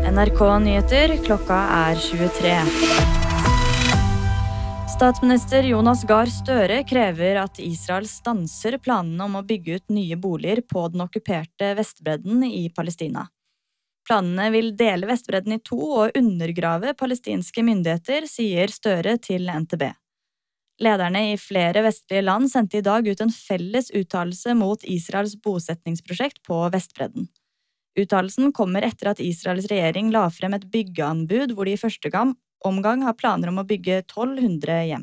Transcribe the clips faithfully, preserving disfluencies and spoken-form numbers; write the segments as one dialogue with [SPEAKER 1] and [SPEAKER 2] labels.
[SPEAKER 1] N R K Nyheter, klokka er tjuetre. Statsminister Jonas Gahr Støre krever at Israel stanser planene om å bygge ut nye boliger på den okkuperte Vestbredden i Palestina. Planene vil dele Vestbredden i to og undergrave palestinske myndigheter, sier Støre til N T B. Lederne i flere vestlige land sendte i dag ut en felles uttalelse mot Israels bosetningsprosjekt på Vestbredden. Uttalelsen kommer etter at Israels regjering la frem et byggeanbud hvor de i første gang omgang har planer om å bygge tolv hundre hjem.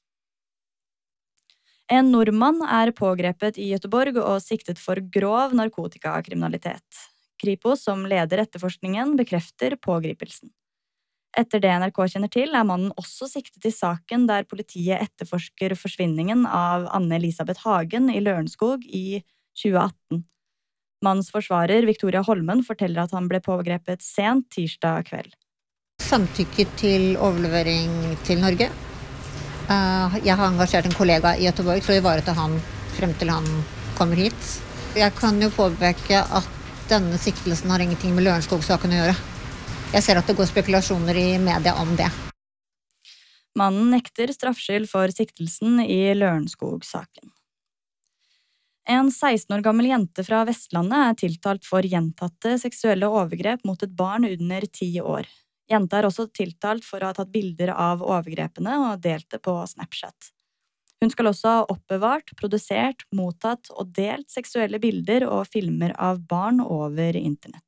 [SPEAKER 1] En nordmann er pågrepet i Göteborg og siktet for grov narkotikakriminalitet. Kripos, som leder etterforskningen, bekrefter pågripelsen. Etter det N R K kjenner til, er mannen også siktet i saken der politiet etterforsker forsvinningen av Anne Elisabeth Hagen i Lørenskog i tjue atten. Mannens forsvarer, Victoria Holmen, forteller at han ble pågrepet sent tirsdag kveld.
[SPEAKER 2] Samtykker til overlevering til Norge. Jeg har engasjert en kollega i Göteborg for å ivareta han frem til han kommer hit. Jeg kan jo påpeke at denne siktelsen har ingenting med Lørenskog-saken å gjøre. Jeg ser at det går spekulasjoner i media om det.
[SPEAKER 1] Mannen nekter straffskyld for siktelsen i Lørenskog-saken. En seksten år gammel jente fra Vestlandet er tiltalt for gjentatte seksuelle overgrep mot et barn under ti år. Jenta er også tiltalt for å ha tatt bilder av overgrepene og delt det på Snapchat. Hun skal også ha oppbevart, produsert, mottatt og delt seksuelle bilder og filmer av barn over internett.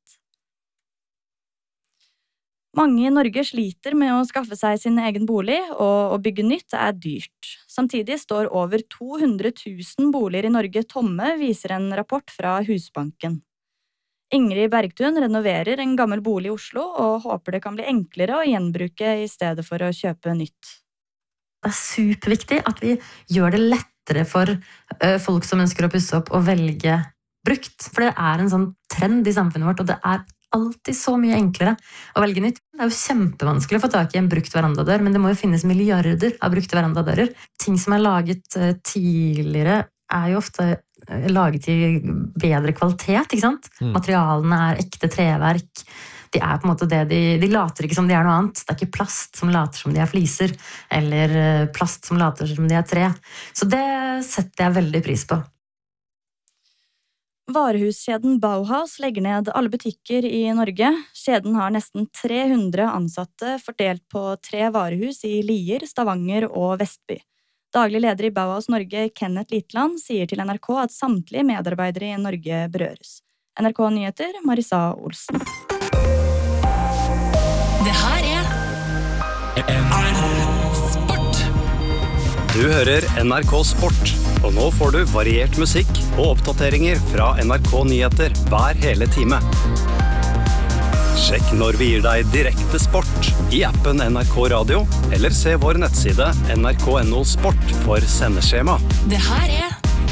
[SPEAKER 1] Mange i Norge sliter med å skaffe seg sin egen bolig, og å bygge nytt er dyrt. Samtidig står over to hundre tusen boliger i Norge tomme, viser en rapport fra Husbanken. Ingrid Bergtun renoverer en gammel bolig i Oslo og håper det kan bli enklere å gjenbruke i stedet for å kjøpe nytt.
[SPEAKER 3] Det er superviktig at vi gjør det lettere for folk som ønsker å pusse opp og velge brukt. For det er en sånn trend i samfunnet vårt, og det er alltid så mye enklere å velge nytt. Det er jo kjempevanskelig å få tak i en brukt verandadør, men det må jo finnes milliarder av brukte verandadører. Ting som er laget tidligere er jo ofte laget i bedre kvalitet, ikke sant? Mm. Materialene er ekte treverk. De er på en måte det, de, de later ikke som de er noe annet. Det er ikke plast som later som de er fliser, eller plast som later som de er tre. Så det setter jeg veldig pris på.
[SPEAKER 1] Varehuskjeden Bauhaus legger ned alle butikker i Norge. Kjeden har nesten tre hundre ansatte fordelt på tre varehus i Lier, Stavanger og Vestby. Daglig leder i Bauhaus Norge, Kenneth Litland, sier til N R K at samtlige medarbeidere i Norge berøres. N R K Nyheter, Marissa Olsen.
[SPEAKER 4] Det her er N R K Sport.
[SPEAKER 5] Du hører N R K Sport, og nå får du variert musikk og oppdateringer fra N R K Nyheter hver hele time. Sjekk når vi gir deg direkte sport i appen N R K Radio, eller se vår nettside N R K punktum no sport for sendeskjema.
[SPEAKER 4] Det her er